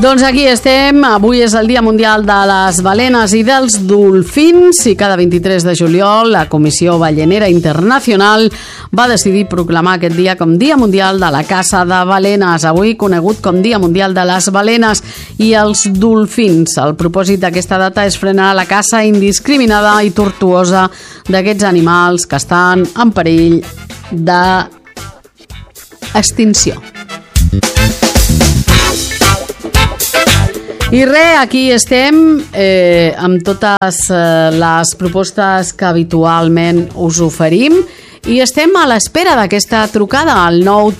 Doncs aquí estem, avui és el Dia Mundial de les Balenes i dels Dolfins i cada 23 de juliol la Comissió Ballenera Internacional va decidir proclamar aquest dia com Dia Mundial de la Caça de Balenes, avui conegut com Dia Mundial de les Balenes i els Dolfins. El propòsit d'aquesta data és frenar la caça indiscriminada i tortuosa d'aquests animals que estan en perill d'extinció. I res, aquí estem amb totes les propostes que habitualment us oferim i estem a l'espera d'aquesta trucada al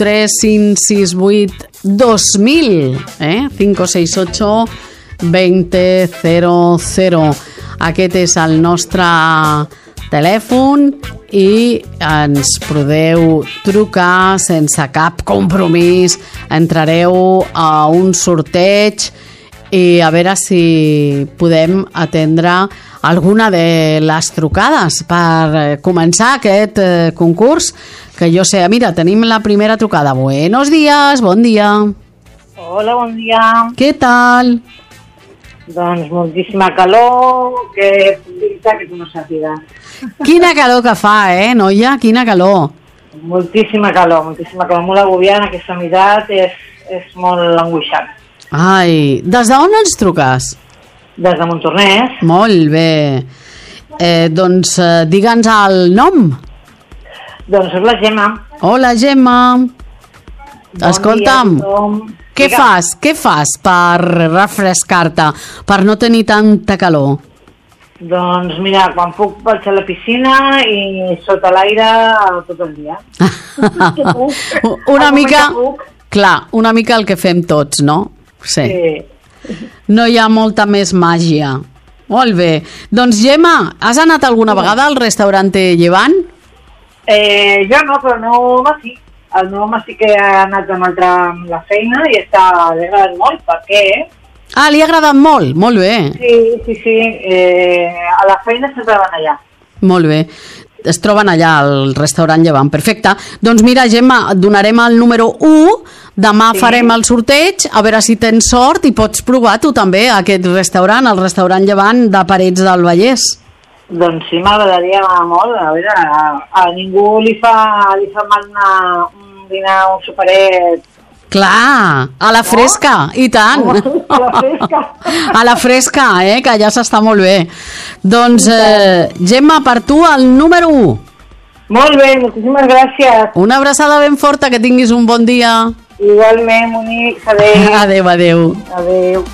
935682000 568 2000. Aquest és el nostre telèfon i ens podeu trucar sense cap compromís. Entrareu a un sorteig i a veure si podem atendre alguna de les trucades per començar aquest concurs que jo sé. Mira, tenim la primera trucada. Buenos días, bon dia. Hola, bon dia. Què tal? Doncs moltíssima calor, que tu no sàpigues. Quina calor que fa, noia? Quina calor. Moltíssima calor, molt agobiant. Aquesta meitat és molt angoixant. Ai, des d'on ens truques? Des de Montornès. Molt bé. Doncs digue'ns el nom. Doncs soc la Gemma. Hola, Gemma. Escolta'm, què fas per refrescar-te, per no tenir tanta calor? Doncs mira, quan puc vaig a la piscina i sota l'aire tot el dia. Una mica el que fem tots, no? Sí. No hi ha molta més màgia. Molt bé. Doncs Gemma, has anat alguna vegada al restaurant Llevant? Jo no, però el meu home sí. El meu home sí que ha anat amb la feina i li ha agradat molt. Per què? Ah, li ha agradat molt? Molt bé. Sí. A la feina se troben allà. Molt bé. Es troben allà al restaurant Llevant. Perfecte. Doncs mira, Gemma, et donarem el número 1. Demà farem el sorteig, a veure si tens sort i pots provar tu també aquest restaurant, el restaurant Llevant de Parets del Vallès. Doncs sí, m'agradaria molt. A veure, a ningú li fa mal un dinar, un superet. Clar, a la fresca, i tant. A la fresca. A la fresca, que allà s'està molt bé. Doncs, Gemma, per tu el número 1. Molt bé, moltíssimes gràcies. Una abraçada ben forta, que tinguis un bon dia. Igualment, Monique, adéu. Adéu.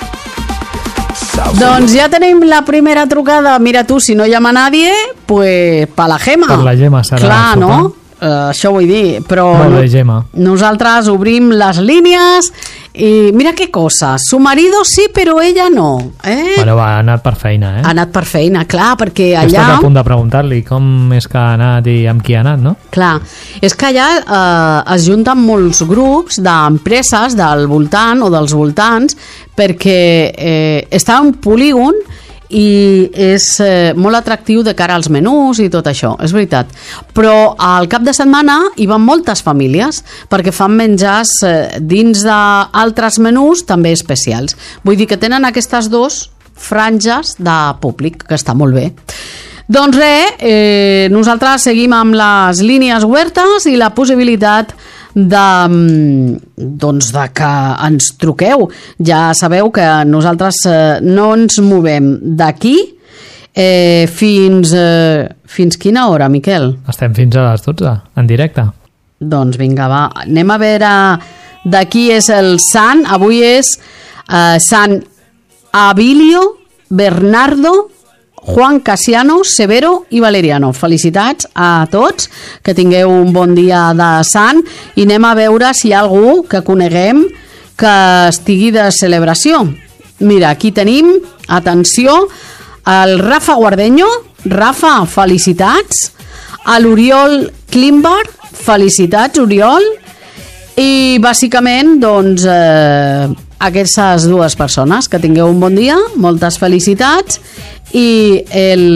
Doncs ja tenim la primera trucada. Mira tu, si no llama nadie, pues pa la Gemma. Per la Gemma serà. Clar, no? Això vull dir, però molt bé, Gemma. Nosaltres obrim les línies i mira què cosa, su marido sí però ella no, Bueno, ha anat per feina, Ha anat per feina, clar, perquè allà... He estat a punt de preguntar-li com és que ha anat i amb qui ha anat, no? Clar, és que allà es junten molts grups d'empreses del voltant o dels voltants perquè està un polígon i és molt atractiu de cara als menús i tot això, és veritat. Però al cap de setmana hi van moltes famílies perquè fan menjars dins d'altres menús també especials. Vull dir que tenen aquestes dues franges de públic, que està molt bé. Doncs res, nosaltres seguim amb les línies obertes i la possibilitat de que ens truqueu. Ja sabeu que nosaltres no ens movem d'aquí fins quina hora, Miquel? Estem fins a les 12, en directe. Doncs vinga, va, anem a veure de qui és el sant. Avui és Sant Abilio, Bernardo, Juan Casiano, Severo i Valeriano. Felicitats a tots, que tingueu un bon dia de sant i anem a veure si hi ha algú que coneguem que estigui de celebració. Mira, aquí tenim, atenció, el Rafa Guardeño. Rafa, felicitats. A l'Oriol Klimbar, felicitats, Oriol. I bàsicament, doncs, aquestes dues persones, que tingueu un bon dia, moltes felicitats. I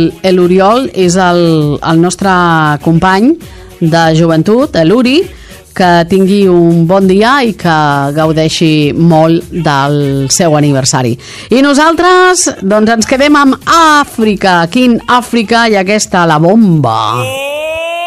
l'Oriol és el nostre company de joventut, l'Uri, que tingui un bon dia i que gaudeixi molt del seu aniversari. I nosaltres, doncs, ens quedem amb Àfrica. Quin Àfrica i aquesta, La Bomba.